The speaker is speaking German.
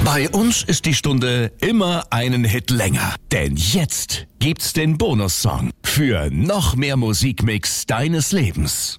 Bei uns ist die Stunde immer einen Hit länger. Denn jetzt gibt's den Bonussong für noch mehr Musikmix deines Lebens.